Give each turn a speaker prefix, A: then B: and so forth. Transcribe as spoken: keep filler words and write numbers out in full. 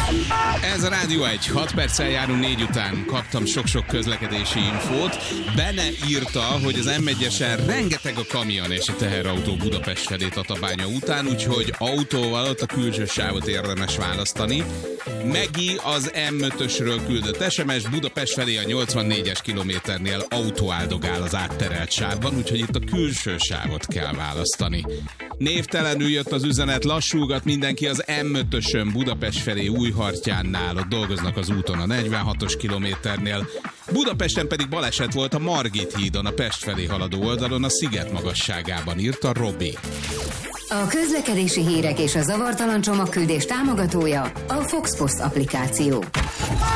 A: Ez a Rádió egy, hat perccel járunk négy után. Kaptam sok-sok közlekedési infót. Bene írta, hogy az em egyesen rengeteg a kamion és a teherautó Budapest felé Tatabánya után, úgyhogy autóval ott a külső sávot érdemes választani. Megi az em ötösről küldött es em es, Budapest felé a nyolcvannégyes kilométernél autó áldogál az átterelt sávban, úgyhogy itt a külső sávot kell választani. Névtelenül jött az üzenet, lassulgat mindenki az em ötösön Budapest felé Újhartyánnál, ott dolgoznak az úton a negyvenhatos kilométernél. Budapesten pedig baleset volt a Margit hídon, a Pest felé haladó oldalon, a Sziget magasságában, írta Robi.
B: A közlekedési hírek és a zavartalan csomagküldés támogatója a Fox Post applikáció.